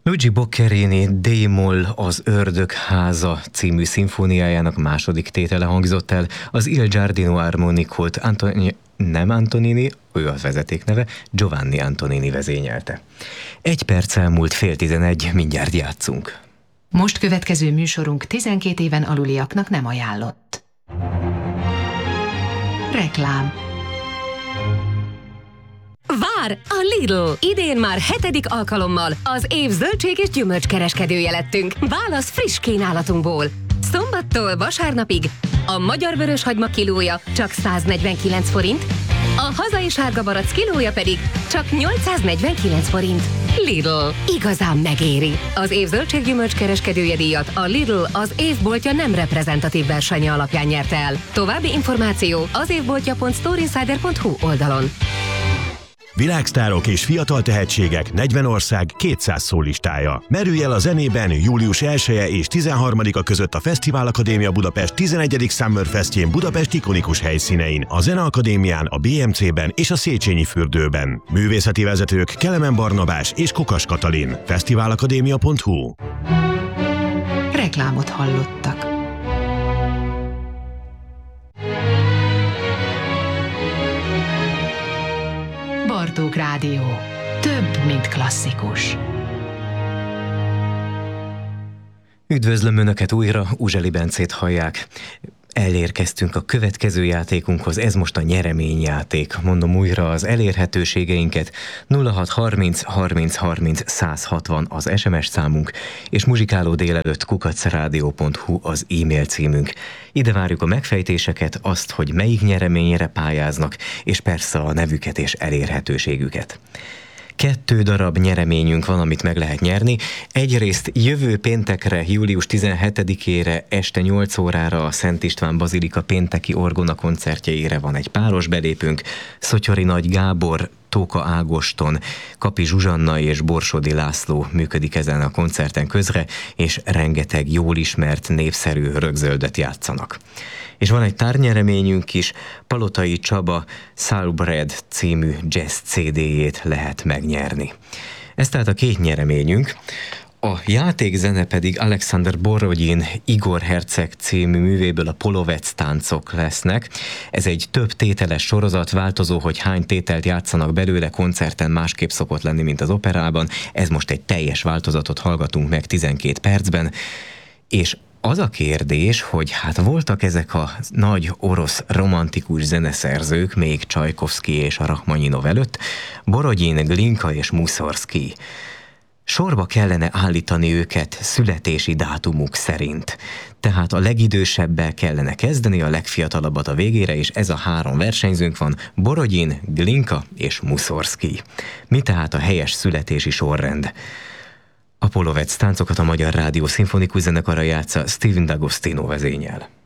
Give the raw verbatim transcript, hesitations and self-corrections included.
Luigi Boccherini D-moll az Ördög háza című szimfóniájának második tétele hangzott el, az Il Giardino Armonicót Antoni, nem Antonini, ő a vezetékneve, Giovanni Antonini vezényelte. Egy perc elmúlt fél tizenegy, mindjárt játszunk. Most következő műsorunk tizenkét éven aluliaknak nem ajánlott. Reklám. Vár! A Lidl! Idén már hetedik alkalommal az év zöldség és gyümölcskereskedője lettünk. Válasz friss kínálatunkból. Szombattól vasárnapig a magyar vöröshagyma kilója csak száznegyvenkilenc forint, a hazai sárga barack kilója pedig csak nyolcszáznegyvenkilenc forint. Lidl. Igazán megéri. Az év zöldség-gyümölcs kereskedője díjat a Lidl az évboltja nem reprezentatív versenye alapján nyerte el. További információ az évboltja pont storeinsider pont hu oldalon. Világsztárok és fiatal tehetségek negyven ország kétszáz szólistája. Merülj el a zenében július elseje és tizenharmadika között a Fesztivál Akadémia Budapest tizenegyedik Summer Festjén Budapest ikonikus helyszínein, a Zeneakadémián, a bé em cében és a Széchenyi fürdőben. Művészeti vezetők Kelemen Barnabás és Kokas Katalin. fesztiválakadémia pont hu. Reklámot hallottak. Bartók Rádió. Több, mint klasszikus. Üdvözlöm Önöket újra, Uzseli Bencét hallják. Elérkeztünk a következő játékunkhoz, ez most a nyereményjáték. Mondom újra az elérhetőségeinket, nulla hat harminc harminc harminc száz hatvan az es em es számunk, és muzsikáló délelőtt kukac rádió pont hu az e-mail címünk. Ide várjuk a megfejtéseket, azt, hogy melyik nyereményre pályáznak, és persze a nevüket és elérhetőségüket. Kettő darab nyereményünk van, amit meg lehet nyerni. Egyrészt jövő péntekre, július tizenhetedikére este nyolc órára a Szent István Bazilika pénteki orgona koncertjeire van egy páros belépőnk. Szotyori Nagy Gábor, Tóka Ágoston, Kapi Zsuzsanna és Borsodi László működik ezen a koncerten közre, és rengeteg jól ismert, népszerű rögzöldet játszanak. És van egy tárnyereményünk is, Palotai Csaba Soulbred című jazz cé dé-jét lehet megnyerni. Ez tehát a két nyereményünk. A játékzene pedig Alexander Borodin Igor Herceg című művéből a Polovec táncok lesznek. Ez egy több tételes sorozat, változó, hogy hány tételt játszanak belőle, koncerten másképp szokott lenni, mint az operában. Ez most egy teljes változatot hallgatunk meg tizenkét percben, és az a kérdés, hogy hát voltak ezek a nagy orosz romantikus zeneszerzők, még Csajkovszky és a Rachmaninov előtt, Borodin, Glinka és Mussorgsky. Sorba kellene állítani őket születési dátumuk szerint. Tehát a legidősebbel kellene kezdeni, a legfiatalabbat a végére, és ez a három versenyzőnk van, Borodin, Glinka és Mussorgsky. Mi tehát a helyes születési sorrend? A Polovec táncokat a Magyar Rádió szimfonikus zenekara játsza, Steven D'Agostino vezényel.